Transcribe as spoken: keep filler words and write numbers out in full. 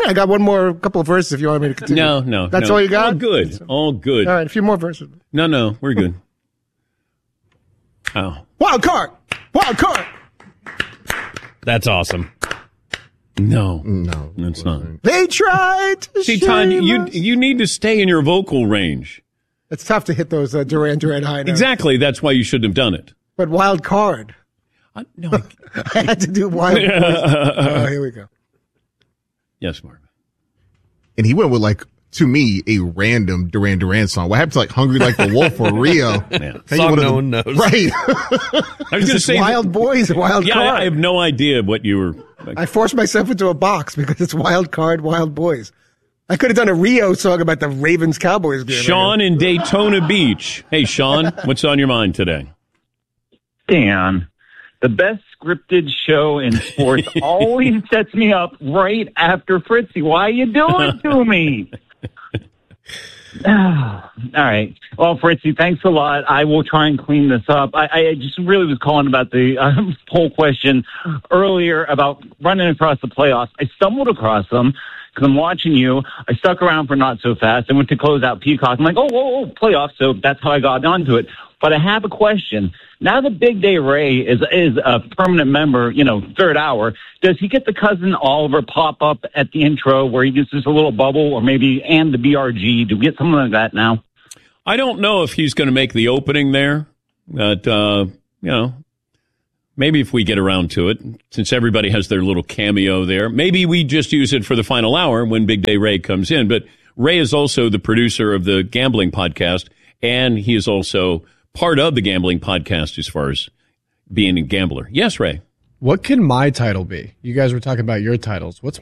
I got one more couple of verses if you want me to continue. No, no. That's no. all you got? All good. All good. All right, a few more verses. No, no, we're good. Oh. Wild card! Wild card! That's awesome. No. No. It's not. They tried to See, shame Todd, you, us. you need to stay in your vocal range. It's tough to hit those uh, Duran Duran high notes. Exactly. That's why you shouldn't have done it. But wild card. Uh, no. I, I had to do wild card. Oh, here we go. Yes, Mark. And he went with, like, to me, a random Duran Duran song. What happened to, like, Hungry Like the Wolf or Rio? Yeah. Song no one knows. Right. I was going to say. Wild Boys, Wild Yeah, Card. I, I have no idea what you were. I forced myself into a box because it's Wild Card, Wild Boys. I could have done a Rio song about the Ravens Cowboys game. Sean in Daytona Beach. Hey, Sean, what's on your mind today? Dan, the best scripted show in sports always sets me up right after Fritzy. Why are you doing to me? All right. Well, Fritzy, thanks a lot. I will try and clean this up. I, I just really was calling about the uh, poll question earlier about running across the playoffs. I stumbled across them because I'm watching you. I stuck around for Not So Fast. I went to close out Peacock. I'm like, oh, whoa, whoa, playoffs. So that's how I got onto it. But I have a question. Now that Big Day Ray is is a permanent member, you know, third hour, does he get the cousin Oliver pop up at the intro where he gets just a little bubble, or maybe and the B R G? Do we get something like that now? I don't know if he's going to make the opening there, but, uh, you know, maybe if we get around to it, since everybody has their little cameo there, maybe we just use it for the final hour when Big Day Ray comes in. But Ray is also the producer of the Gambling Podcast, and he is also part of the Gambling Podcast as far as being a gambler. Yes, Ray. What can my title be? You guys were talking about your titles. What's